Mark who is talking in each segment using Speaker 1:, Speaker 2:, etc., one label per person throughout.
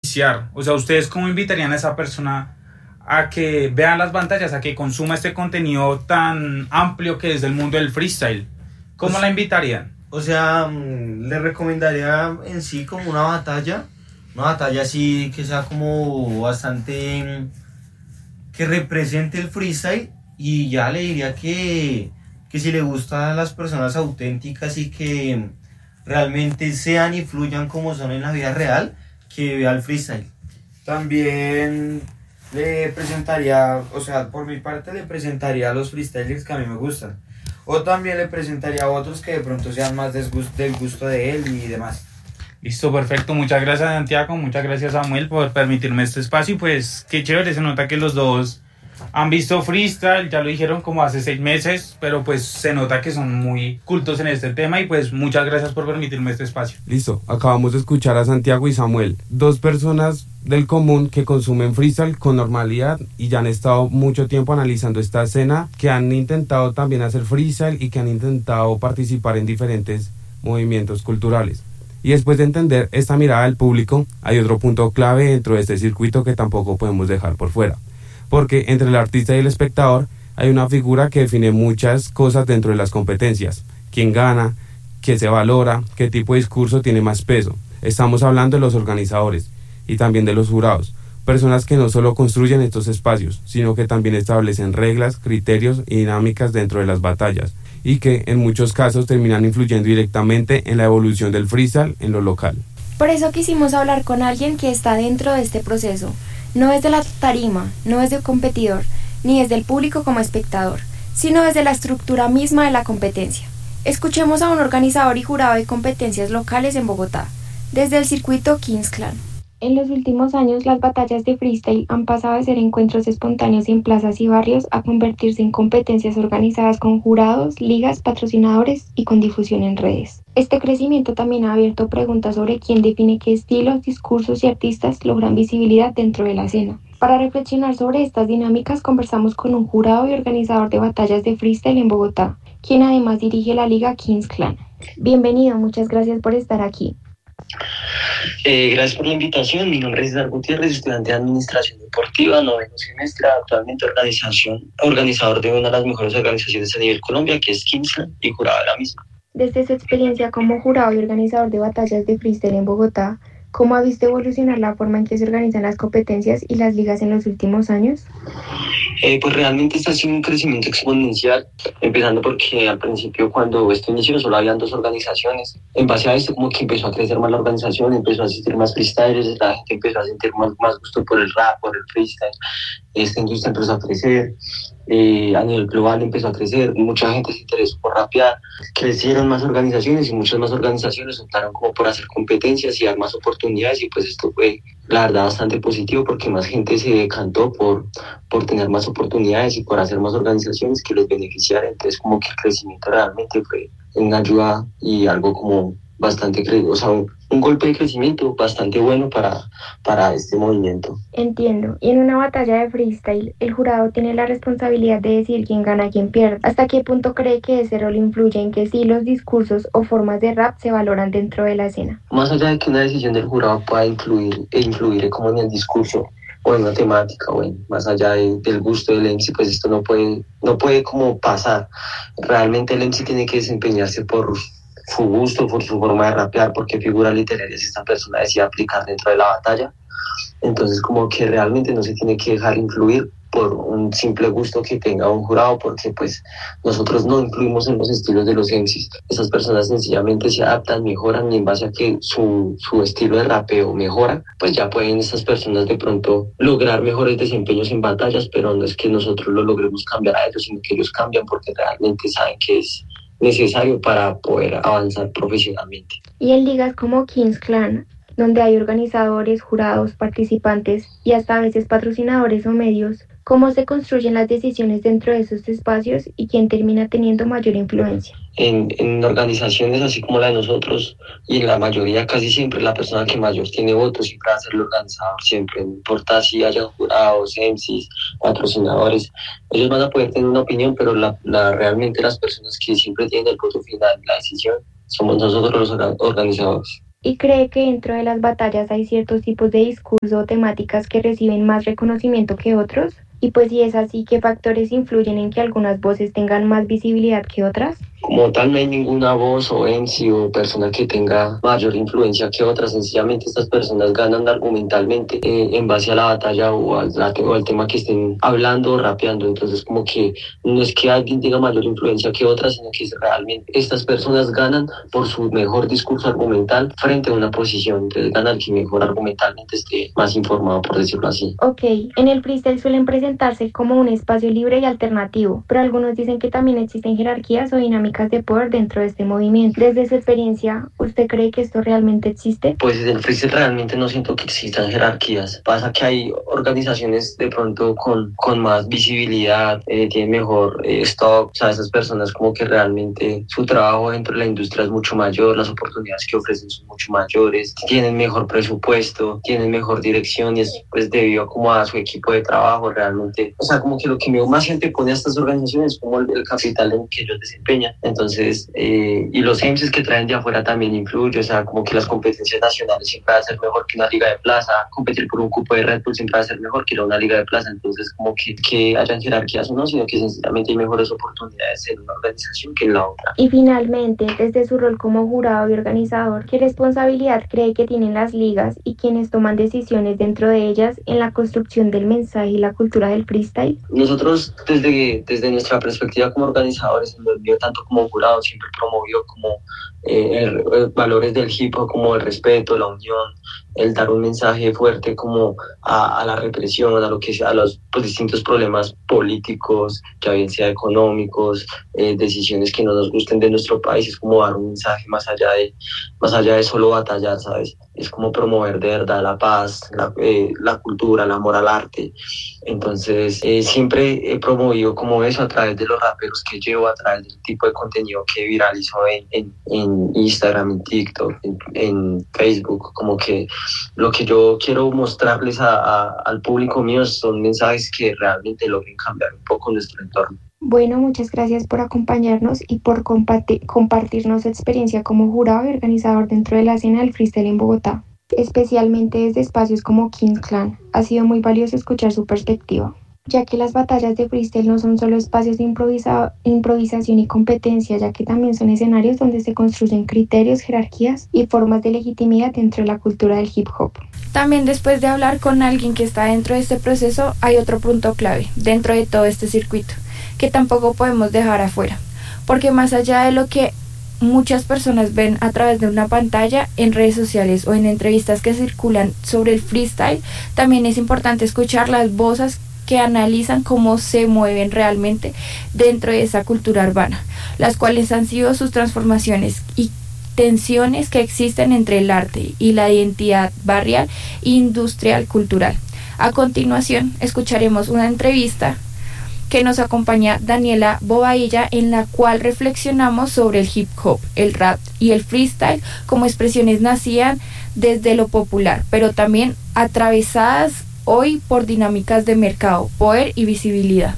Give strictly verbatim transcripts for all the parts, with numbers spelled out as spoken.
Speaker 1: iniciar? O sea, ¿ustedes cómo invitarían a esa persona a que vean las batallas, a que consuma este contenido tan amplio que es del mundo del freestyle? ¿Cómo pues, la invitarían?
Speaker 2: O sea, le recomendaría en sí como una batalla, una batalla así que sea como bastante, que represente el freestyle, y ya le diría que, que si le gustan las personas auténticas y que realmente sean y fluyan como son en la vida real, que vea el freestyle.
Speaker 3: También le presentaría, o sea, por mi parte le presentaría a los freestylers que a mí me gustan. O también le presentaría a otros que de pronto sean más del gusto, del gusto de él y demás.
Speaker 1: Listo, perfecto. Muchas gracias, Santiago. Muchas gracias, Samuel, por permitirme este espacio. Y pues, qué chévere, se nota que los dos han visto freestyle, ya lo dijeron como hace seis meses, pero pues se nota que son muy cultos en este tema y pues muchas gracias por permitirme este espacio.
Speaker 4: Listo, acabamos de escuchar a Santiago y Samuel, dos personas del común que consumen freestyle con normalidad y ya han estado mucho tiempo analizando esta escena, que han intentado también hacer freestyle y que han intentado participar en diferentes movimientos culturales. Y después de entender esta mirada del público, hay otro punto clave dentro de este circuito que tampoco podemos dejar por fuera. Porque entre el artista y el espectador hay una figura que define muchas cosas dentro de las competencias. ¿Quién gana? ¿Qué se valora? ¿Qué tipo de discurso tiene más peso? Estamos hablando de los organizadores y también de los jurados. Personas que no solo construyen estos espacios, sino que también establecen reglas, criterios y dinámicas dentro de las batallas, y que en muchos casos terminan influyendo directamente en la evolución del freestyle en lo local.
Speaker 5: Por eso quisimos hablar con alguien que está dentro de este proceso. No desde la tarima, no desde el competidor, ni desde el público como espectador, sino desde la estructura misma de la competencia. Escuchemos a un organizador y jurado de competencias locales en Bogotá, desde el circuito Kings Clan. En los últimos años, las batallas de freestyle han pasado de ser encuentros espontáneos en plazas y barrios a convertirse en competencias organizadas con jurados, ligas, patrocinadores y con difusión en redes. Este crecimiento también ha abierto preguntas sobre quién define qué estilos, discursos y artistas logran visibilidad dentro de la escena. Para reflexionar sobre estas dinámicas, conversamos con un jurado y organizador de batallas de freestyle en Bogotá, quien además dirige la liga Kings Clan. Bienvenido, muchas gracias por estar aquí.
Speaker 6: Eh, gracias por la invitación. Mi nombre es César Gutiérrez, estudiante de Administración Deportiva, noveno semestre, actualmente organización, organizador de una de las mejores organizaciones a nivel Colombia, que es Kings Clan, y jurado de la misma.
Speaker 5: Desde su experiencia como jurado y organizador de batallas de freestyle en Bogotá, ¿cómo ha visto evolucionar la forma en que se organizan las competencias y las ligas en los últimos años?
Speaker 6: Eh, pues realmente está haciendo un crecimiento exponencial, empezando porque al principio, cuando esto inició, solo habían dos organizaciones. En base a esto, como que empezó a crecer más la organización, empezó a asistir más freestylers, la gente empezó a sentir más, más gusto por el rap, por el freestyle. Esta industria empezó a crecer, eh, a nivel global empezó a crecer, mucha gente se interesó por rapear, crecieron más organizaciones y muchas más organizaciones optaron como por hacer competencias y dar más oportunidades, y pues esto fue la verdad bastante positivo porque más gente se decantó por, por tener más oportunidades y por hacer más organizaciones que les beneficiaran. Entonces como que el crecimiento realmente fue una ayuda y algo como bastante, o sea, un, un golpe de crecimiento bastante bueno para, para este movimiento.
Speaker 5: Entiendo. Y en una batalla de freestyle, el jurado tiene la responsabilidad de decidir quién gana, quién pierde. ¿Hasta qué punto cree que ese rol influye en que estilos, discursos o formas de rap se valoran dentro de la escena?
Speaker 6: Más allá de que una decisión del jurado pueda influir, e influir como en el discurso o en una temática, o en, más allá de, del gusto del M C, pues esto no puede, no puede como pasar. Realmente el M C tiene que desempeñarse por su gusto, por su forma de rapear, por qué figuras literarias esta persona decide aplicar dentro de la batalla. Entonces como que realmente no se tiene que dejar influir por un simple gusto que tenga un jurado, porque pues nosotros no influimos en los estilos de los M Cs. Esas personas sencillamente se adaptan, mejoran, y en base a que su, su estilo de rapeo mejora, pues ya pueden esas personas de pronto lograr mejores desempeños en batallas, pero no es que nosotros lo logremos cambiar a ellos, sino que ellos cambian porque realmente saben que es necesario para poder avanzar profesionalmente.
Speaker 5: Y en ligas como Kings Clan, donde hay organizadores, jurados, participantes y hasta a veces patrocinadores o medios, ¿cómo se construyen las decisiones dentro de esos espacios y quién termina teniendo mayor influencia?
Speaker 6: En, en organizaciones así como la de nosotros, y en la mayoría, casi siempre, la persona que mayor tiene votos siempre va a ser el organizador, siempre, no importa si haya jurados, M Cs, patrocinadores, ellos van a poder tener una opinión, pero la, la, realmente las personas que siempre tienen el voto final, la decisión, somos nosotros los organizadores.
Speaker 5: ¿Y cree que dentro de las batallas hay ciertos tipos de discurso o temáticas que reciben más reconocimiento que otros? Y pues si es así, ¿qué factores influyen en que algunas voces tengan más visibilidad que otras?
Speaker 6: Como tal, no hay ninguna voz o M C o persona que tenga mayor influencia que otra. Sencillamente estas personas ganan argumentalmente eh, en base a la batalla o al, o al tema que estén hablando o rapeando. Entonces, como que no es que alguien tenga mayor influencia que otra, sino que realmente estas personas ganan por su mejor discurso argumental frente a una posición. Entonces, gana el que mejor argumentalmente esté más informado, por decirlo así.
Speaker 5: Ok, en el freestyle suelen presentarse como un espacio libre y alternativo, pero algunos dicen que también existen jerarquías o dinámicas de poder dentro de este movimiento. Desde su experiencia, ¿usted cree que esto realmente existe?
Speaker 6: Pues en el freestyle realmente no siento que existan jerarquías. Pasa que hay organizaciones de pronto con, con más visibilidad, eh, tienen mejor eh, stock, o sea, esas personas como que realmente su trabajo dentro de la industria es mucho mayor, las oportunidades que ofrecen son mucho mayores, tienen mejor presupuesto, tienen mejor dirección y es pues debido como a su equipo de trabajo realmente. O sea, como que lo que más gente pone a estas organizaciones es como el, el capital en que ellos desempeñan. Entonces, eh, y los M Cs que traen de afuera también influyen, o sea, como que las competencias nacionales siempre va a ser mejor que una liga de plaza, competir por un cupo de Red Bull siempre va a ser mejor que ir a una liga de plaza, entonces como que, que hayan jerarquías o no, sino que sencillamente hay mejores oportunidades en una organización que en la otra.
Speaker 5: Y finalmente, desde su rol como jurado y organizador, ¿qué responsabilidad cree que tienen las ligas y quienes toman decisiones dentro de ellas en la construcción del mensaje y la cultura del freestyle?
Speaker 6: Nosotros, desde, desde nuestra perspectiva como organizadores, en el tanto como jurado, siempre promovió como eh, el, el, valores del hip hop, como el respeto, la unión, el dar un mensaje fuerte como a, a la represión, a lo que a los pues, distintos problemas políticos, ya bien sea económicos, eh, decisiones que no nos gusten de nuestro país, es como dar un mensaje más allá de más allá de solo batallar, ¿sabes? Es como promover de verdad la paz, la, eh, la cultura, el amor al arte. Entonces, eh, siempre he promovido como eso a través de los raperos que llevo, a través del tipo de contenido que viralizo en, en, en Instagram, en TikTok, en, en Facebook, como que lo que yo quiero mostrarles a, a, al público mío son mensajes que realmente logren cambiar un poco nuestro entorno.
Speaker 5: Bueno, muchas gracias por acompañarnos y por compartir, compartirnos su experiencia como jurado y organizador dentro de la escena del freestyle en Bogotá, especialmente desde espacios como Kings Clan. Ha sido muy valioso escuchar su perspectiva, ya que las batallas de freestyle no son solo espacios de improvisa- improvisación y competencia, ya que también son escenarios donde se construyen criterios, jerarquías y formas de legitimidad dentro de la cultura del hip hop.
Speaker 7: También después de hablar con alguien que está dentro de este proceso, hay otro punto clave dentro de todo este circuito, que tampoco podemos dejar afuera, porque más allá de lo que muchas personas ven a través de una pantalla, en redes sociales o en entrevistas que circulan sobre el freestyle, también es importante escuchar las voces que analizan cómo se mueven realmente dentro de esa cultura urbana, las cuales han sido sus transformaciones y tensiones que existen entre el arte y la identidad barrial e industrial cultural. A continuación, escucharemos una entrevista que nos acompaña Daniela Bobadilla, en la cual reflexionamos sobre el hip hop, el rap y el freestyle como expresiones nacidas desde lo popular, pero también atravesadas hoy por dinámicas de mercado, poder y visibilidad.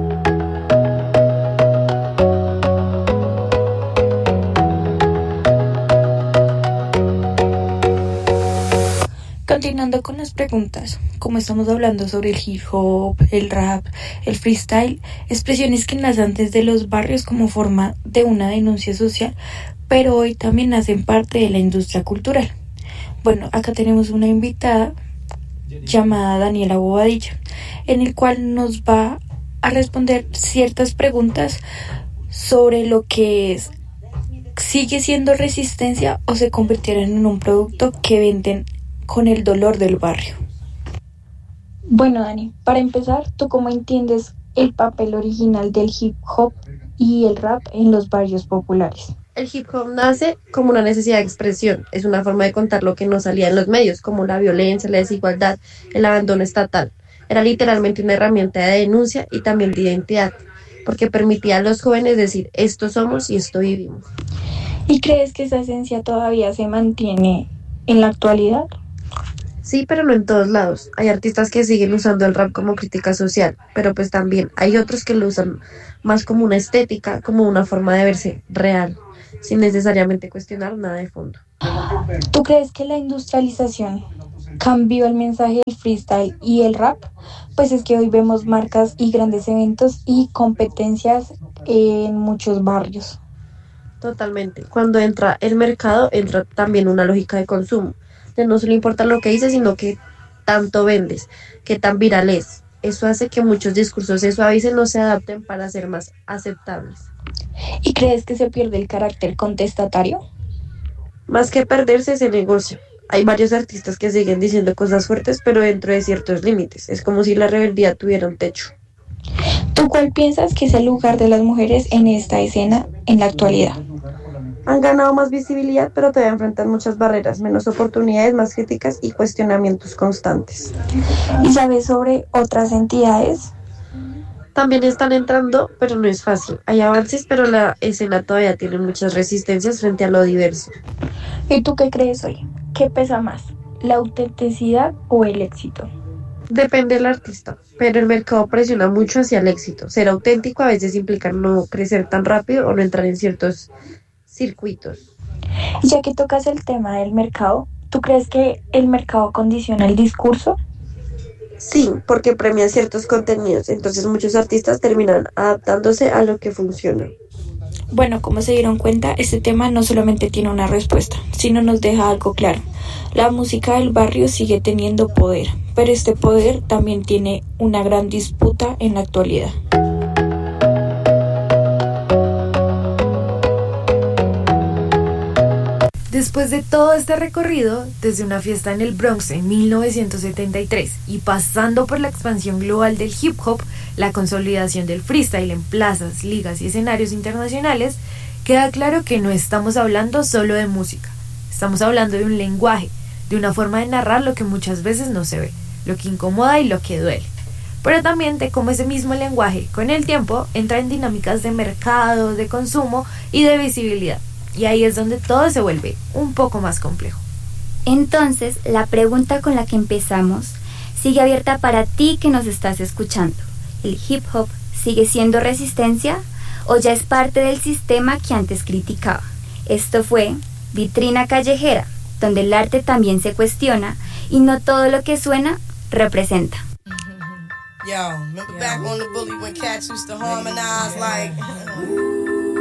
Speaker 7: Continuando con las preguntas, como estamos hablando sobre el hip hop, el rap, el freestyle, expresiones que nacen desde los barrios como forma de una denuncia social, pero hoy también hacen parte de la industria cultural. Bueno, acá tenemos una invitada llamada Daniela Bobadilla, en el cual nos va a responder ciertas preguntas sobre lo que es, sigue siendo resistencia o se convirtieron en un producto que venden con el dolor del barrio. Bueno, Dani, para empezar, ¿tú cómo entiendes el papel original del hip hop y el rap en los barrios populares?
Speaker 8: El hip hop nace como una necesidad de expresión, es una forma de contar lo que no salía en los medios, como la violencia, la desigualdad, el abandono estatal. Era literalmente una herramienta de denuncia y también de identidad, porque permitía a los jóvenes decir, esto somos y esto vivimos.
Speaker 7: ¿Y crees que esa esencia todavía se mantiene en la actualidad?
Speaker 8: Sí, pero no en todos lados. Hay artistas que siguen usando el rap como crítica social, pero pues también hay otros que lo usan más como una estética, como una forma de verse real. sin necesariamente cuestionar nada de fondo.
Speaker 7: ¿Tú crees que la industrialización cambió el mensaje del freestyle y el rap? Pues es que hoy vemos marcas y grandes eventos y competencias en muchos barrios.
Speaker 8: Totalmente. Cuando entra el mercado, entra también una lógica de consumo. De no solo importa lo que dices, sino que tanto vendes, que tan viral es. Eso hace que muchos discursos se suavicen o se adapten para ser más aceptables.
Speaker 7: ¿Y crees que se pierde el carácter contestatario?
Speaker 8: Más que perderse ese negocio. Hay varios artistas que siguen diciendo cosas fuertes, pero dentro de ciertos límites. Es como si la rebeldía tuviera un techo.
Speaker 7: ¿Tú cuál piensas que es el lugar de las mujeres en esta escena en la actualidad?
Speaker 8: Han ganado más visibilidad, pero todavía enfrentan muchas barreras, menos oportunidades, más críticas y cuestionamientos constantes.
Speaker 7: ¿Y sabes sobre otras entidades?
Speaker 8: También están entrando, pero no es fácil. Hay avances, pero la escena todavía tiene muchas resistencias frente a lo diverso.
Speaker 7: ¿Y tú qué crees hoy? ¿Qué pesa más, la autenticidad o el éxito?
Speaker 8: Depende del artista, pero el mercado presiona mucho hacia el éxito. Ser auténtico a veces implica no crecer tan rápido o no entrar en ciertos circuitos.
Speaker 7: Y ya que tocas el tema del mercado, ¿tú crees que el mercado condiciona el discurso?
Speaker 8: Sí, porque premia ciertos contenidos, entonces muchos artistas terminan adaptándose a lo que funciona.
Speaker 7: Bueno, como se dieron cuenta, este tema no solamente tiene una respuesta, sino nos deja algo claro. La música del barrio sigue teniendo poder, pero este poder también tiene una gran disputa en la actualidad.
Speaker 9: Después de todo este recorrido, desde una fiesta en el Bronx en mil novecientos setenta y tres y pasando por la expansión global del hip hop, la consolidación del freestyle en plazas, ligas y escenarios internacionales, queda claro que no estamos hablando solo de música. Estamos hablando de un lenguaje, de una forma de narrar lo que muchas veces no se ve, lo que incomoda y lo que duele. Pero también de cómo ese mismo lenguaje, con el tiempo, entra en dinámicas de mercado, de consumo y de visibilidad. Y ahí es donde todo se vuelve un poco más complejo.
Speaker 10: Entonces, la pregunta con la que empezamos sigue abierta para ti que nos estás escuchando. ¿El hip hop sigue siendo resistencia o ya es parte del sistema que antes criticaba? Esto fue Vitrina Callejera, donde el arte también se cuestiona y no todo lo que suena representa.
Speaker 11: Yo, remember back on the bully when cats used to harmonize like